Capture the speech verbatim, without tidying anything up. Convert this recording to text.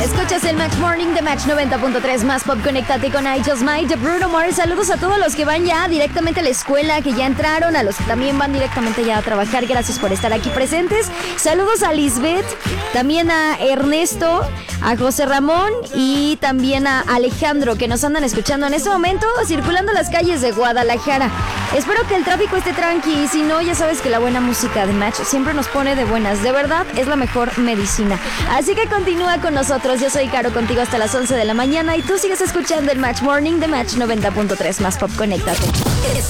Escuchas el Match Morning de Match noventa punto tres más pop. Conéctate con I Just Might de Bruno Mars. Saludos a todos los que van ya directamente a la escuela, que ya entraron, a los que también van directamente ya a trabajar. Gracias por estar aquí presentes. Saludos a Lisbeth, también a Ernesto, a José Ramón y también a Alejandro, que nos andan escuchando en este momento circulando las calles de Guadalajara. Espero que el tráfico esté tranqui, y si no, ya sabes que la buena música de Match siempre nos pone de buenas. De verdad, es la mejor medicina. Así que continúa con nosotros. Yo soy Caro, contigo hasta las once de la mañana, y tú sigues escuchando el Match Morning de Match noventa punto tres más pop. Conéctate.